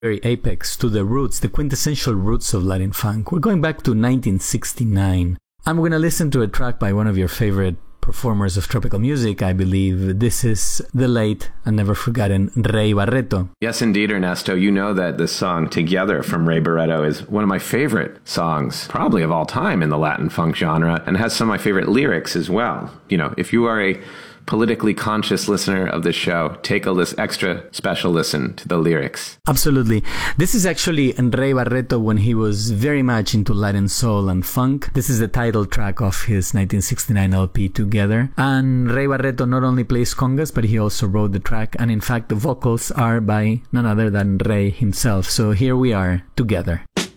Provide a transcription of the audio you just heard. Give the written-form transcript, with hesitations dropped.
very apex, to the roots, the quintessential roots of Latin funk. We're going back to 1969. I'm going to listen to a track by one of your favorite performers of tropical music, I believe. This is the late and never forgotten Rey Barreto. Yes, indeed, Ernesto. You know that the song Together from Rey Barreto is one of my favorite songs, probably of all time in the Latin funk genre, and has some of my favorite lyrics as well. You know, if you are a politically conscious listener of this show, take a extra special listen to the lyrics. Absolutely. This is actually Rey Barreto when he was very much into Latin soul and funk. This is the title track of his 1969 LP Together. And Rey Barreto not only plays congas, but he also wrote the track. And in fact, the vocals are by none other than Rey himself. So here we are, Together.